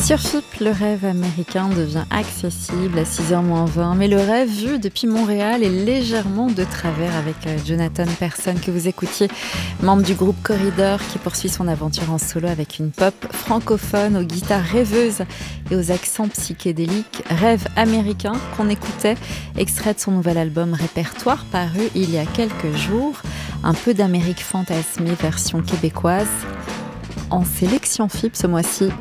Sur FIP, le rêve américain devient accessible à 6h-20, mais le rêve vu depuis Montréal est légèrement de travers avec Jonathan Persson que vous écoutiez, membre du groupe Corridor qui poursuit son aventure en solo avec une pop francophone aux guitares rêveuses et aux accents psychédéliques. Rêve américain qu'on écoutait, extrait de son nouvel album Répertoire paru il y a quelques jours. Un peu d'Amérique fantasmée version québécoise en sélection FIP ce mois-ci.